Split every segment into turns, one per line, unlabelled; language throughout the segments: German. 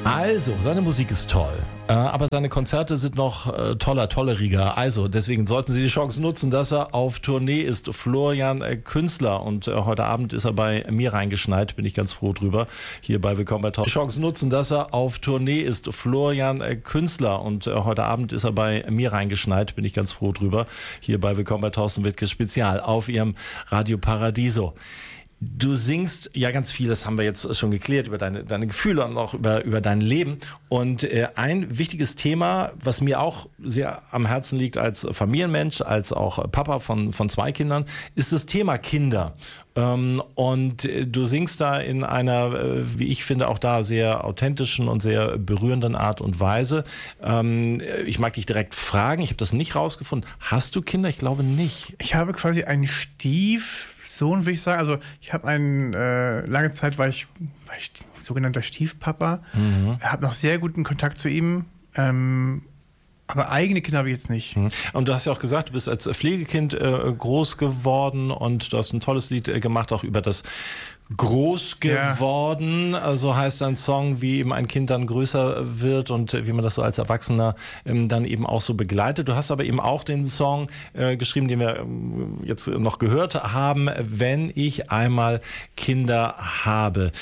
Also, seine Musik ist toll, aber seine Konzerte sind noch tolleriger. Also, deswegen sollten Sie die Chance nutzen, dass er auf Tournee ist. Florian Künstler, und heute Abend ist er bei mir reingeschneit, bin ich ganz froh drüber, hier bei Willkommen bei Talk. Die Chance nutzen, dass er auf Tournee ist. Florian Künstler, und heute Abend ist er bei mir reingeschneit, bin ich ganz froh drüber, hier bei Willkommen bei Thorsten Wittke Spezial auf Ihrem Radio Paradiso. Du singst ja ganz viel, das haben wir jetzt schon geklärt, über deine Gefühle und auch über dein Leben. Und ein wichtiges Thema, was mir auch sehr am Herzen liegt als Familienmensch, als auch Papa von 2 Kindern, ist das Thema Kinder. Und du singst da in einer, wie ich finde, auch da sehr authentischen und sehr berührenden Art und Weise. Ich mag dich direkt fragen, ich habe das nicht rausgefunden. Hast du Kinder? Ich glaube nicht.
Ich habe quasi einen Stiefsohn, würde ich sagen. Also ich habe lange Zeit war ich sogenannter Stiefpapa. Habe noch sehr guten Kontakt zu ihm. Aber eigene Kinder habe ich jetzt nicht.
Und du hast ja auch gesagt, du bist als Pflegekind groß geworden und du hast ein tolles Lied gemacht, auch über das Groß geworden, ja. So heißt ein Song, wie eben ein Kind dann größer wird und wie man das so als Erwachsener dann eben auch so begleitet. Du hast aber eben auch den Song geschrieben, den wir jetzt noch gehört haben, Wenn ich einmal Kinder habe.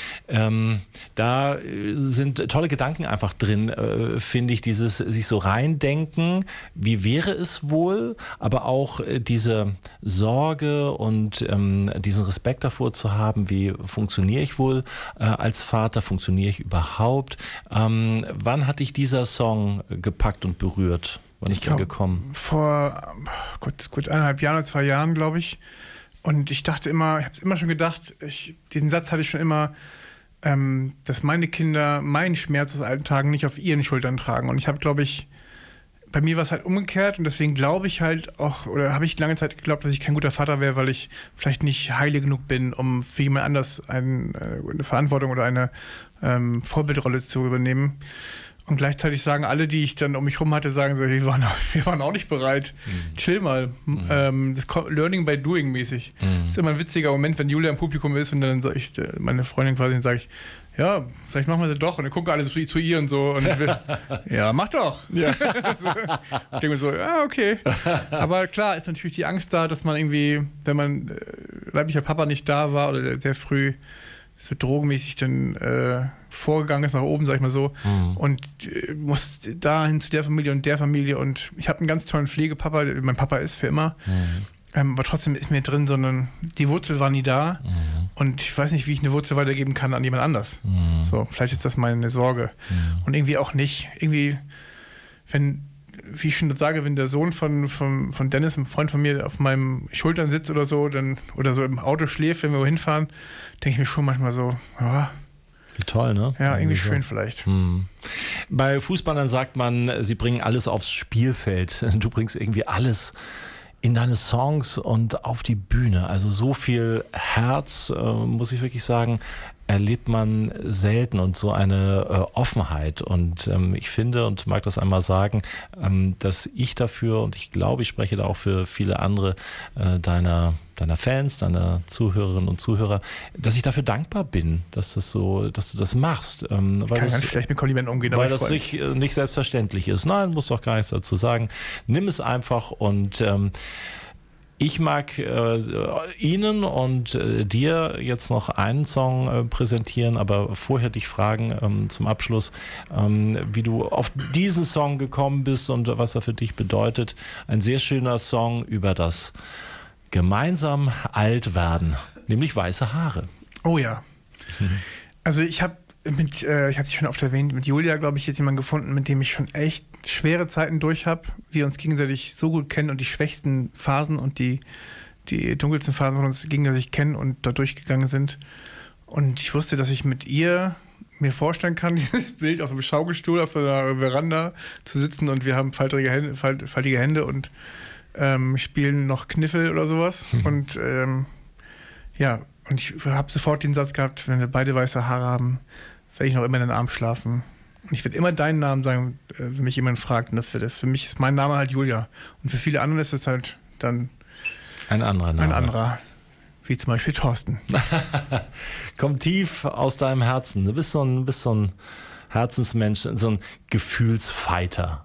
Da sind tolle Gedanken einfach drin, finde ich, dieses sich so reindenken, wie wäre es wohl, aber auch diese Sorge und diesen Respekt davor zu haben, wie funktioniere ich wohl als Vater, funktioniere ich überhaupt? Wann hat dich dieser Song gepackt und berührt? Wann ist der gekommen?
Vor gut 1,5 Jahren oder 2 Jahren, glaube ich. Und ich dachte immer, ich habe es immer schon gedacht, diesen Satz hatte ich schon immer, dass meine Kinder meinen Schmerz aus alten Tagen nicht auf ihren Schultern tragen. Und ich habe, glaube ich, bei mir war es halt umgekehrt und deswegen glaube ich halt auch, oder habe ich lange Zeit geglaubt, dass ich kein guter Vater wäre, weil ich vielleicht nicht heilig genug bin, um für jemand anders eine Verantwortung oder eine Vorbildrolle zu übernehmen. Und gleichzeitig sagen alle, die ich dann um mich rum hatte, sagen so, wir waren auch nicht bereit. Chill mal. Das Learning by Doing mäßig. Das ist immer ein witziger Moment, wenn Julia im Publikum ist und dann sage ich, meine Freundin quasi, dann sage ich, ja, vielleicht machen wir sie doch. Und dann gucken alle zu ihr und so. Und ja, mach doch. Ja. Ich denke mir so, ja, okay. Aber klar ist natürlich die Angst da, dass man irgendwie, wenn man leiblicher Papa nicht da war oder sehr früh so drogenmäßig dann vorgegangen ist nach oben, sag ich mal so, und muss dahin zu der Familie und der Familie. Und ich habe einen ganz tollen Pflegepapa, mein Papa ist für immer. Aber trotzdem ist mir drin, sondern die Wurzel war nie da. Und ich weiß nicht, wie ich eine Wurzel weitergeben kann an jemand anders. So, vielleicht ist das meine Sorge. Und irgendwie auch nicht. Irgendwie, wie ich schon sage, wenn der Sohn von Dennis, einem Freund von mir, auf meinen Schultern sitzt oder so, oder so im Auto schläft, wenn wir wohin fahren, denke ich mir schon manchmal so, ja.
Wie toll, ne?
Ja, irgendwie schön vielleicht.
Bei Fußballern sagt man, sie bringen alles aufs Spielfeld. Du bringst irgendwie alles in deine Songs und auf die Bühne. Also so viel Herz, muss ich wirklich sagen, erlebt man selten und so eine Offenheit. Und ich finde und mag das einmal sagen, dass ich dafür, und ich glaube, ich spreche da auch für viele andere deiner Fans, deiner Zuhörerinnen und Zuhörer, dass ich dafür dankbar bin, dass du das machst. Weil
ich kann ganz schlecht mit Komplimenten umgehen.
Weil das nicht selbstverständlich ist. Nein, muss doch gar nichts dazu sagen. Nimm es einfach und ich mag Ihnen und dir jetzt noch einen Song präsentieren, aber vorher dich fragen zum Abschluss, wie du auf diesen Song gekommen bist und was er für dich bedeutet. Ein sehr schöner Song über das gemeinsam alt werden, nämlich weiße Haare.
Oh ja. Also ich hatte schon oft erwähnt, mit Julia, glaube ich, jetzt jemanden gefunden, mit dem ich schon echt schwere Zeiten durch habe. Wir uns gegenseitig so gut kennen und die schwächsten Phasen und die dunkelsten Phasen von uns gegenseitig kennen und da durchgegangen sind. Und ich wusste, dass ich mit ihr mir vorstellen kann, dieses Bild auf einem Schaukelstuhl auf einer Veranda zu sitzen und wir haben faltige Hände und spielen noch Kniffel oder sowas. Und und ich habe sofort den Satz gehabt, wenn wir beide weiße Haare haben, werde ich noch immer in den Arm schlafen. Und ich werde immer deinen Namen sagen, wenn mich jemand fragt. Und das wird es. Für mich ist mein Name halt Julia. Und für viele andere ist es halt dann
ein anderer Name.
Ein anderer. Wie zum Beispiel Thorsten.
Kommt tief aus deinem Herzen. Du bist so ein Herzensmensch, so ein Gefühlsfighter.